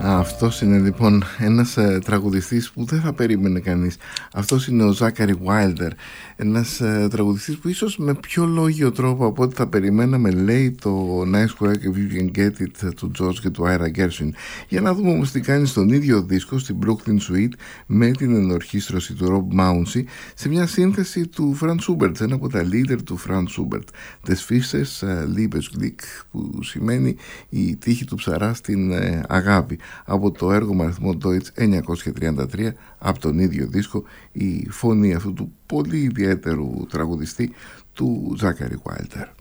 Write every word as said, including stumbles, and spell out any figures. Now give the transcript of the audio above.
Αυτός είναι λοιπόν ένας ε, τραγουδιστής που δεν θα περίμενε κανείς. Αυτός είναι ο Ζάκαρι Γουάιλντερ, ένας ε, τραγουδιστής που ίσως με πιο λόγιο τρόπο από ό,τι θα περιμέναμε λέει το Nice Work If You Can Get It του George και του Ira Gershwin. Για να δούμε όμως τι κάνει στον ίδιο δίσκο, στην Brooklyn Suite, με την ενορχήστρωση του Rob Mounsey, σε μια σύνθεση του Franz Schubert, ένα από τα leader του Franz Schubert, Des Fisches Liebesglück, που σημαίνει η τύχη του ψαρά στην ε, αγάπη, από το έργο με αριθμό Deutsch χίλια εννιακόσια τριάντα τρία, από τον ίδιο δίσκο, η φωνή αυτού του πολύ ιδιαίτερου τραγουδιστή του Ζάκαρι Γουάιλντερ.